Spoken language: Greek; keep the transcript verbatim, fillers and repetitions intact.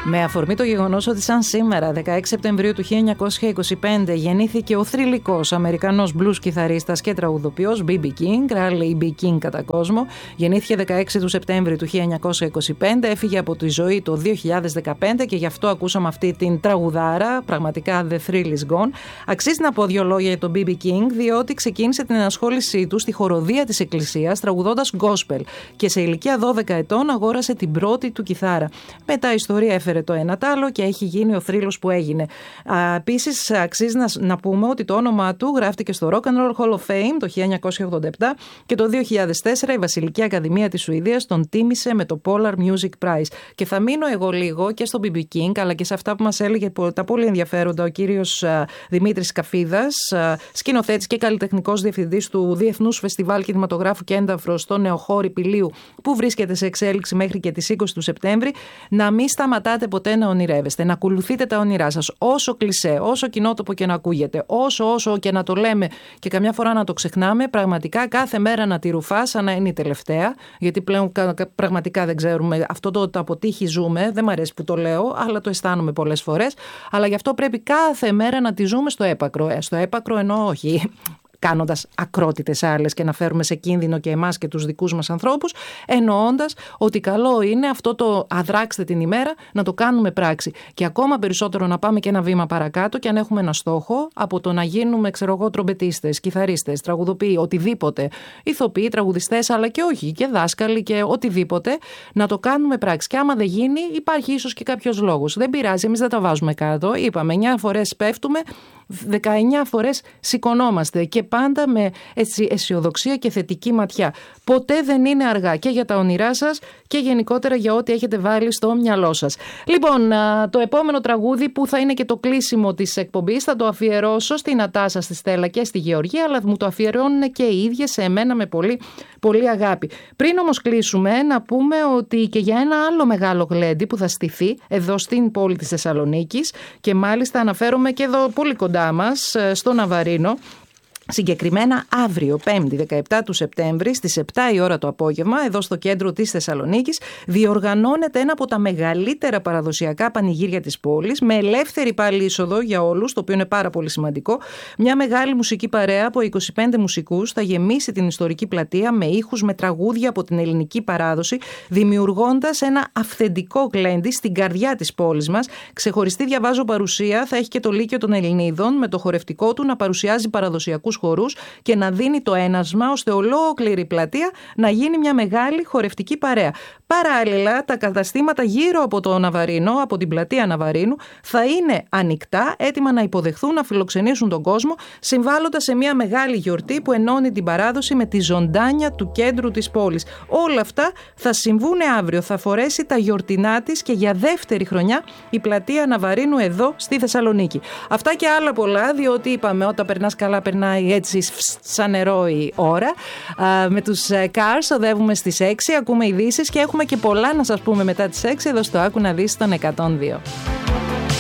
Με αφορμή το γεγονός ότι σαν σήμερα, δεκαέξι Σεπτεμβρίου του χίλια εννιακόσια είκοσι πέντε, γεννήθηκε ο θρυλικός Αμερικανός blues κιθαρίστας και τραγουδοποιός μπι μπι King, Raleigh μπι. King κατά κόσμο. Γεννήθηκε δεκαέξι του Σεπτέμβρη του χίλια εννιακόσια είκοσι πέντε, έφυγε από τη ζωή το δύο χιλιάδες δεκαπέντε και γι' αυτό ακούσαμε αυτή την τραγουδάρα, πραγματικά The Thrill is Gone. Αξίζει να πω δύο λόγια για τον μπι μπι King, διότι ξεκίνησε την ενασχόλησή του στη χοροδία της εκκλησίας τραγουδώντας gospel και σε ηλικία δώδεκα ετών αγόρασε την πρώτη του κιθάρα. Μετά η ιστορία έφερε το ένα τ' άλλο και έχει γίνει ο θρύλος που έγινε. Επίσης, αξίζει να, να πούμε ότι το όνομά του γράφτηκε στο Rock and Roll Hall of Fame το χίλια εννιακόσια ογδόντα επτά και το δύο χιλιάδες τέσσερα η Βασιλική Ακαδημία της Σουηδίας τον τίμησε με το Polar Music Prize. Και θα μείνω εγώ λίγο και στο μπι μπι King, αλλά και σε αυτά που μας έλεγε τα πολύ ενδιαφέροντα ο κύριος Δημήτρης Καφίδας, σκηνοθέτης και καλλιτεχνικός διευθυντής του Διεθνούς Φεστιβάλ Κινηματογράφου και Ένταφρος στο Νεοχώρι Πηλίου, που βρίσκεται σε εξέλιξη μέχρι και τις είκοσι του Σεπτέμβρη. Να μην σταματάτε ποτέ να ονειρεύεστε, να ακολουθείτε τα όνειρά σας, όσο κλισέ, όσο κοινότοπο και να ακούγεται, όσο όσο και να το λέμε και καμιά φορά να το ξεχνάμε, πραγματικά κάθε μέρα να τη ρουφά σαν να είναι η τελευταία, γιατί πλέον πραγματικά δεν ξέρουμε, αυτό το, το αποτύχει ζούμε, δεν μ' αρέσει που το λέω, αλλά το αισθάνομαι πολλές φορές, αλλά γι' αυτό πρέπει κάθε μέρα να τη ζούμε στο έπακρο, ε, στο έπακρο εννοώ όχι κάνοντας ακρότητες άλλες και να φέρουμε σε κίνδυνο και εμάς και τους δικούς μας ανθρώπους, εννοώντας ότι καλό είναι αυτό το αδράξτε την ημέρα να το κάνουμε πράξη. Και ακόμα περισσότερο να πάμε και ένα βήμα παρακάτω και αν έχουμε ένα στόχο, από το να γίνουμε, ξέρω εγώ, τρομπετίστες, κιθαρίστες, τραγουδοποιοί, οτιδήποτε, ηθοποιοί, τραγουδιστές, αλλά και όχι, και δάσκαλοι και οτιδήποτε, να το κάνουμε πράξη. Και άμα δεν γίνει, υπάρχει ίσως και κάποιος λόγος. Δεν πειράζει, εμείς δεν τα βάζουμε κάτω. Είπαμε, εννιά φορές πέφτουμε, δεκαεννιά φορές σηκωνόμαστε και πάντα με έτσι αισιοδοξία και θετική ματιά. Ποτέ δεν είναι αργά και για τα όνειρά σας και γενικότερα για ό,τι έχετε βάλει στο μυαλό σας. Λοιπόν, το επόμενο τραγούδι που θα είναι και το κλείσιμο της εκπομπής θα το αφιερώσω στην Νατάσα, στη Στέλλα και στη Γεωργία, αλλά μου το αφιερώνουν και οι ίδιες σε εμένα με πολύ, πολύ αγάπη. Πριν όμως κλείσουμε, να πούμε ότι και για ένα άλλο μεγάλο γλέντι που θα στηθεί εδώ στην πόλη της Θεσσαλονίκης και μάλιστα αναφέρομαι και εδώ πολύ κοντά μας, στο Ναβαρίνο. Συγκεκριμένα αύριο, Πέμπτη, δεκαεπτά του Σεπτέμβρη, στις επτά η ώρα το απόγευμα, εδώ στο κέντρο της Θεσσαλονίκης, διοργανώνεται ένα από τα μεγαλύτερα παραδοσιακά πανηγύρια της πόλης, με ελεύθερη πάλι είσοδο για όλους, το οποίο είναι πάρα πολύ σημαντικό. Μια μεγάλη μουσική παρέα από είκοσι πέντε μουσικούς θα γεμίσει την ιστορική πλατεία με ήχους, με τραγούδια από την ελληνική παράδοση, δημιουργώντας ένα αυθεντικό γλέντι στην καρδιά της πόλης μας. Ξεχωριστή, διαβάζω, παρουσία θα έχει και το Λύκειο των Ελληνίδων, με το χορευτικό του να παρουσιάζει παραδοσιακούς χορούς και να δίνει το ένασμα ώστε ολόκληρη η πλατεία να γίνει μια μεγάλη χορευτική παρέα. Παράλληλα, τα καταστήματα γύρω από το Ναβαρίνο, από την πλατεία Ναβαρίνου, θα είναι ανοιχτά, έτοιμα να υποδεχθούν, να φιλοξενήσουν τον κόσμο, συμβάλλοντας σε μια μεγάλη γιορτή που ενώνει την παράδοση με τη ζωντάνια του κέντρου της πόλης. Όλα αυτά θα συμβούν αύριο. Θα φορέσει τα γιορτινά της και για δεύτερη χρονιά η πλατεία Ναβαρίνου εδώ στη Θεσσαλονίκη. Αυτά και άλλα πολλά, διότι είπαμε, όταν περνάς καλά, περνάει έτσι σαν νερό η ώρα. Α, με τους Cars οδεύουμε στις έξι, ακούμε ειδήσεις και έχουμε και πολλά να σας πούμε μετά τις έξι εδώ στο Άκου να δεις τον εκατόν δύο.